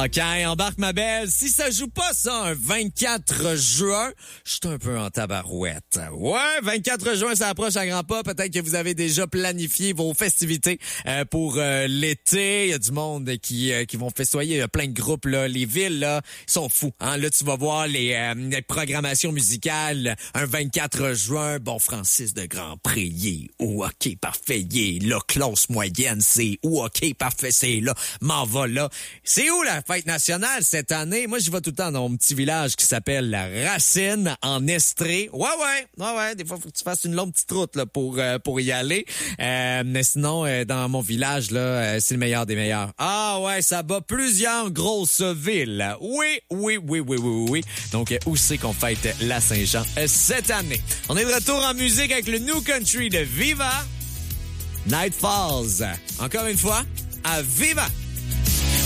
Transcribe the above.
OK, embarque ma belle. Si ça joue pas ça un 24 juin, je suis un peu en tabarouette. Ouais, 24 juin, ça approche à grands pas. Peut-être que vous avez déjà planifié vos festivités pour l'été. Il y a du monde qui vont festoyer. Il y a plein de groupes, là. Les villes, là, sont fous. Hein? Là, tu vas voir les programmations musicales. Un 24 juin, bon, Francis de Grandpré, ou OK, parfait, là, classe moyenne, c'est où OK, parfait, c'est là, m'en va là. C'est où la fête nationale cette année? Moi, j'y vais tout le temps dans mon petit village qui s'appelle la Racine, en Estrée. Ouais. Des fois, faut que tu fasses une longue petite route là pour y aller. Mais sinon, dans mon village, là, c'est le meilleur des meilleurs. Ah ouais, ça bat plusieurs grosses villes. Oui. Donc, où c'est qu'on fête la Saint-Jean cette année? On est de retour en musique avec le New Country de Viva. Night Falls. Encore une fois, à Viva!